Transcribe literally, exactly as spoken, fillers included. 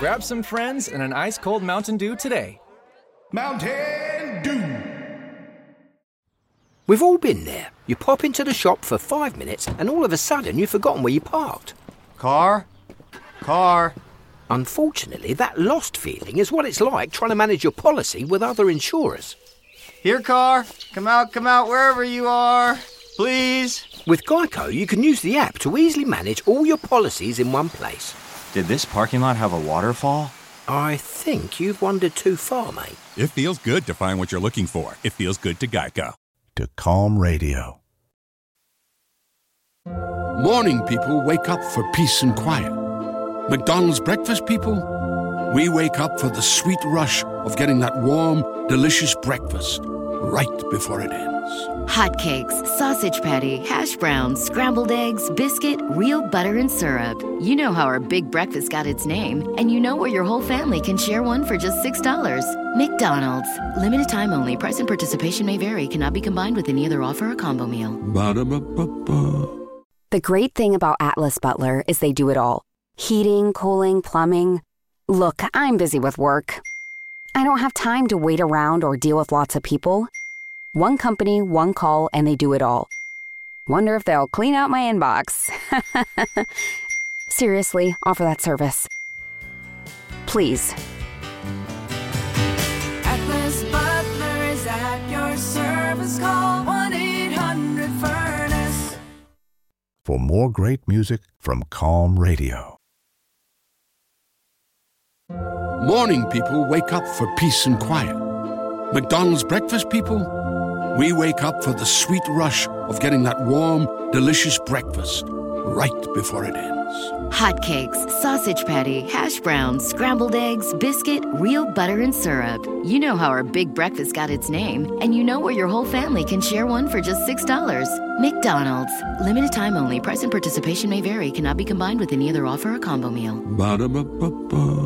Grab some friends and an ice-cold Mountain Dew today. Mountain Dew. We've all been there. You pop into the shop for five minutes and all of a sudden you've forgotten where you parked. Car? Car? Unfortunately, that lost feeling is what it's like trying to manage your policy with other insurers. Here, car. Come out, come out, wherever you are. Please. With Geico, you can use the app to easily manage all your policies in one place. Did this parking lot have a waterfall? I think you've wandered too far, mate. It feels good to find what you're looking for. It feels good to Geico. To Calm Radio. Morning people wake up for peace and quiet. McDonald's breakfast people, we wake up for the sweet rush of getting that warm, delicious breakfast right before it ends. Hotcakes, sausage patty, hash browns, scrambled eggs, biscuit, real butter and syrup. You know how our big breakfast got its name, and you know where your whole family can share one for just six dollars. McDonald's. Limited time only. Price and participation may vary. Cannot be combined with any other offer or combo meal. Ba-da-ba-ba-ba. The great thing about Atlas Butler is they do it all. Heating, cooling, plumbing. Look, I'm busy with work. I don't have time to wait around or deal with lots of people. One company, one call, and they do it all. Wonder if they'll clean out my inbox. Seriously, offer that service. Please. Atlas Butler is at your service. Call one eight hundred furnace. For more great music from Calm Radio. Morning people wake up for peace and quiet. McDonald's breakfast people, we wake up for the sweet rush of getting that warm, delicious breakfast right before it ends. Hotcakes, sausage patty, hash browns, scrambled eggs, biscuit, real butter and syrup. You know how our big breakfast got its name, and you know where your whole family can share one for just six dollars. McDonald's. Limited time only. Price and participation may vary. Cannot be combined with any other offer or combo meal. Ba-da-ba-ba-ba.